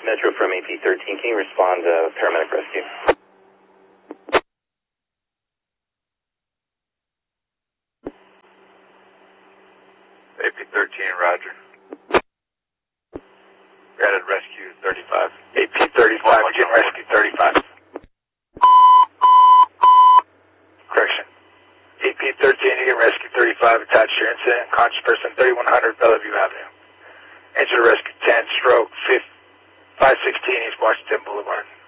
Metro from AP13. Can you respond to paramedic rescue? AP13, roger. Granted rescue 35. AP35, we're getting rescue 35. Correction. AP13, you get rescue 35, attached to your incident. Conscious person, 3100 Bellevue Avenue. Enter rescue 10, stroke 516 East Washington Boulevard.